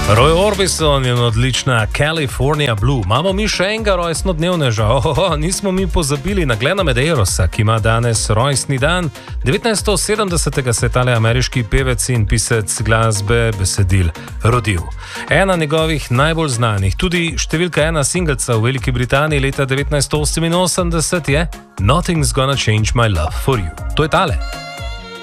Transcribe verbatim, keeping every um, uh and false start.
Roy Orbison in odlična California Blue. Imamo mi še enega rojstnodnevneža. Ohoho, nismo mi pozabili na Glena Medeirosa, ki ima danes rojstni dan. devetnajststo sedemdesetega se je tale ameriški pevec in pisec glasbe besedil rodil. Ena njegovih najbolj znanih, tudi številka ena singelca v Veliki Britaniji leta devetnajststo oseminosemdeset je Nothing's Gonna Change My Love For You. To je tale.